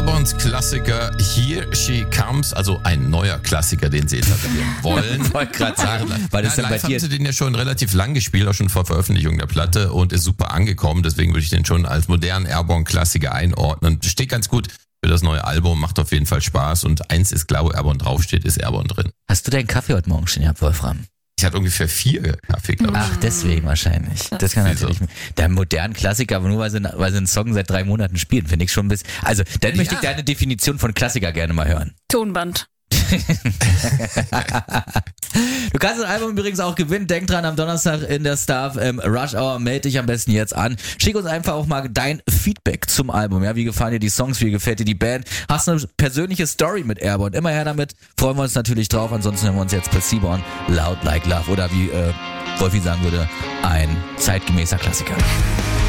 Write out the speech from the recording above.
Airborns Klassiker Here She Comes, also ein neuer Klassiker, den sie etablieren wollen. Ich wollte gerade sagen, weil das Ja, dann bei live dir... haben sie den ja schon relativ lang gespielt, auch schon vor Veröffentlichung der Platte und ist super angekommen. Deswegen würde ich den schon als modernen Airborne-Klassiker einordnen. Steht ganz gut für das neue Album, macht auf jeden Fall Spaß. Und eins ist klar, wo Airborne draufsteht, ist Airborne drin. Hast du deinen Kaffee heute Morgen schon gehabt, Wolfram? Ich hatte ungefähr 4 Kaffee, glaube ich. Ach, deswegen wahrscheinlich. Das kann natürlich... Der modernen Klassiker, aber nur weil sie einen Song seit 3 Monaten spielen, finde ich schon ein bisschen... Also, dann möchte ich deine Definition von Klassiker gerne mal hören. Tonband. Du kannst das Album übrigens auch gewinnen. Denk dran, am Donnerstag in der Staff Rush Hour. Melde dich am besten jetzt an. Schick uns einfach auch mal dein Feedback zum Album. Ja, wie gefallen dir die Songs? Wie gefällt dir die Band? Hast du eine persönliche Story mit Airborne? Immer her damit. Freuen wir uns natürlich drauf. Ansonsten hören wir uns jetzt Placebo an. Loud Like Love. Oder wie Wolfi sagen würde, ein zeitgemäßer Klassiker.